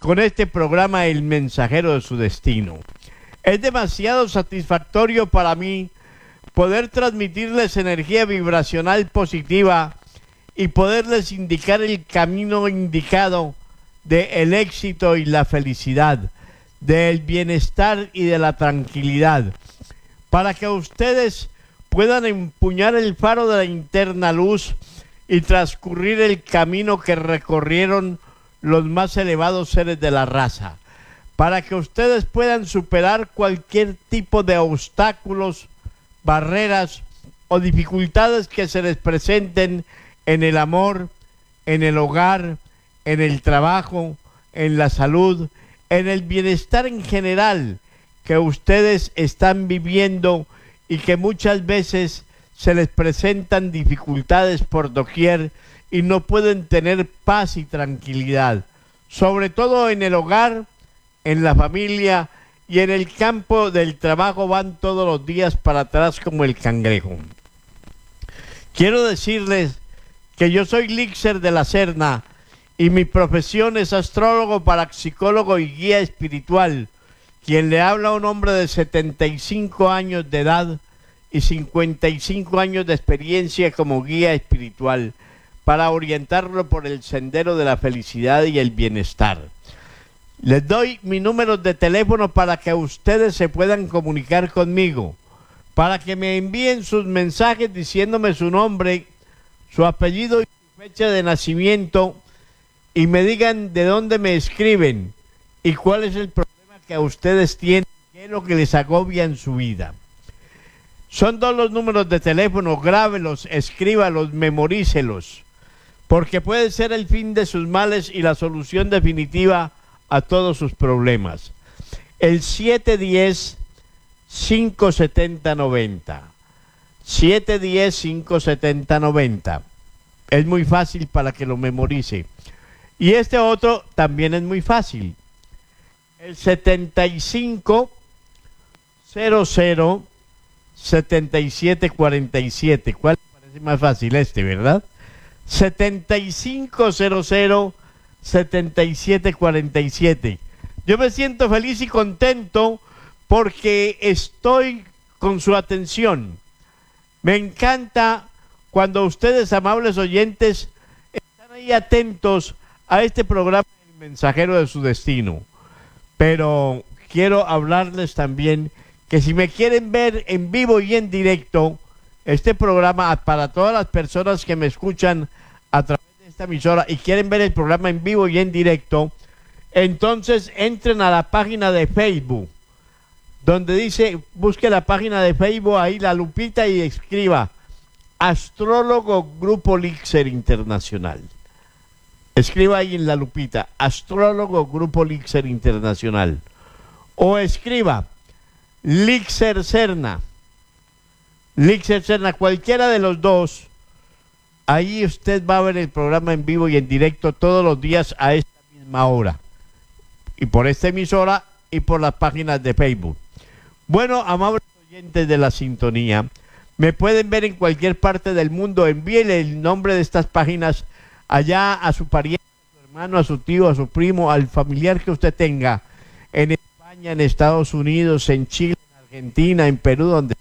con este programa El Mensajero de su Destino. Es demasiado satisfactorio para mí poder transmitirles energía vibracional positiva y poderles indicar el camino indicado del éxito y la felicidad, del bienestar y de la tranquilidad, para que ustedes puedan empuñar el faro de la interna luz y transcurrir el camino que recorrieron los más elevados seres de la raza, para que ustedes puedan superar cualquier tipo de obstáculos, barreras o dificultades que se les presenten en el amor, en el hogar, en el trabajo, en la salud, en el bienestar en general que ustedes están viviendo y que muchas veces se les presentan dificultades por doquier y no pueden tener paz y tranquilidad, sobre todo en el hogar, en la familia y en el campo del trabajo. Van todos los días para atrás como el cangrejo. Quiero decirles que yo soy Lixer de la Serna y mi profesión es astrólogo, parapsicólogo y guía espiritual. Quien le habla a un hombre de 75 años de edad y 55 años de experiencia como guía espiritual para orientarlo por el sendero de la felicidad y el bienestar. Les doy mi número de teléfono para que ustedes se puedan comunicar conmigo, para que me envíen sus mensajes diciéndome su nombre, su apellido y su fecha de nacimiento y me digan de dónde me escriben y cuál es el problema que ustedes tienen, qué es lo que les agobia en su vida. Son dos los números de teléfono, grábelos, escríbalos, memorícelos, porque puede ser el fin de sus males y la solución definitiva a todos sus problemas. El 710-570-90. 710-570-90. Es muy fácil para que lo memorice. Y este otro también es muy fácil. El 7500-7747. ¿Cuál parece más fácil? Este, ¿verdad? 7500-7747. Yo me siento feliz y contento porque estoy con su atención. Me encanta cuando ustedes, amables oyentes, están ahí atentos a este programa El Mensajero de su Destino. Pero quiero hablarles también que si me quieren ver en vivo y en directo, este programa para todas las personas que me escuchan a través de esta emisora y quieren ver el programa en vivo y en directo, entonces entren a la página de Facebook, donde dice, busque la página de Facebook, ahí la lupita y escriba Astrólogo Grupo Lixer Internacional. Escriba ahí en la lupita, Astrólogo Grupo Lixer Internacional. O escriba Lixer Serna. Lixer Serna, cualquiera de los dos. Ahí usted va a ver el programa en vivo y en directo todos los días a esta misma hora. Y por esta emisora y por las páginas de Facebook. Bueno, amables oyentes de la sintonía, me pueden ver en cualquier parte del mundo. Envíenle el nombre de estas páginas allá a su pariente, a su hermano, a su tío, a su primo, al familiar que usted tenga en España, en Estados Unidos, en Chile, en Argentina, en Perú, donde sea.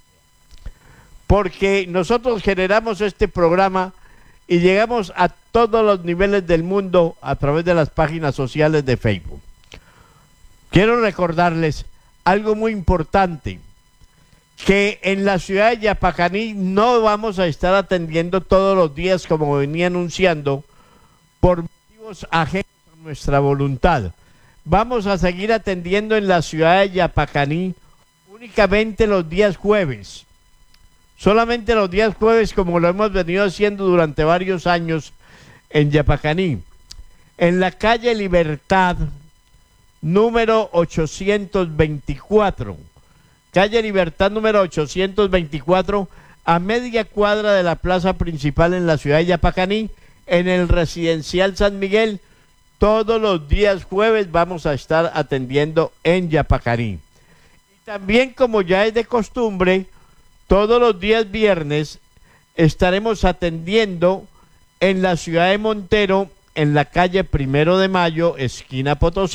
Porque nosotros generamos este programa y llegamos a todos los niveles del mundo a través de las páginas sociales de Facebook. Quiero recordarles algo muy importante, que en la ciudad de Yapacaní no vamos a estar atendiendo todos los días como venía anunciando, por motivos ajenos a nuestra voluntad. Vamos a seguir atendiendo en la ciudad de Yapacaní únicamente los días jueves. Solamente los días jueves, como lo hemos venido haciendo durante varios años en Yapacaní. En la calle Libertad, número 824. Calle Libertad, número 824, a media cuadra de la plaza principal en la ciudad de Yapacaní, en el residencial San Miguel. Todos los días jueves vamos a estar atendiendo en Yapacaní. Y también, como ya es de costumbre, todos los días viernes estaremos atendiendo en la ciudad de Montero, en la calle 1 de Mayo, esquina Potosí.